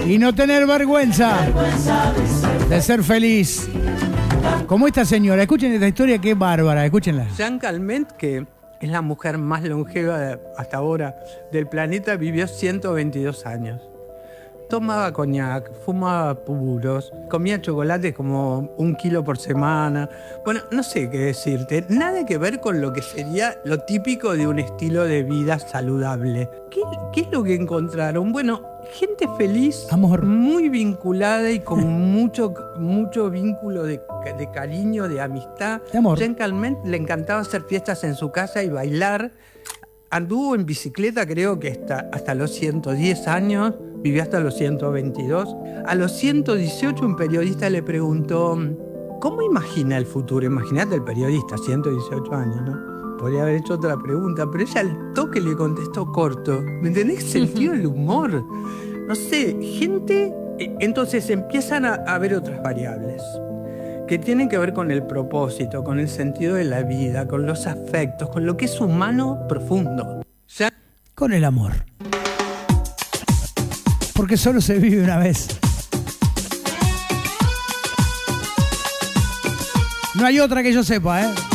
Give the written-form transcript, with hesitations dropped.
Y no tener vergüenza de ser feliz. Como esta señora. Escuchen esta historia que es bárbara. Escúchenla. Jeanne Calment, que es la mujer más longeva hasta ahora del planeta, vivió 122 años. Tomaba coñac, fumaba puros, comía chocolate como 1 kilo por semana. Bueno, no sé qué decirte. Nada que ver con lo que sería lo típico de un estilo de vida saludable. ¿Qué es lo que encontraron? Bueno, gente feliz, amor, muy vinculada y con mucho vínculo de cariño, de amistad. De amor. Jeanne Calment le encantaba hacer fiestas en su casa y bailar. Anduvo en bicicleta creo que hasta los 110 años, vivió hasta los 122. A los 118 un periodista le preguntó, ¿cómo imagina el futuro? Imagínate el periodista, 118 años, ¿no? Podría haber hecho otra pregunta, pero ella al toque le contestó corto. ¿Me entendés? Sentido el humor. No sé, gente... Entonces empiezan a ver otras variables que tienen que ver con el propósito, con el sentido de la vida, con los afectos, con lo que es humano profundo. ¿Ya? Con el amor. Porque solo se vive una vez. No hay otra que yo sepa, ¿eh?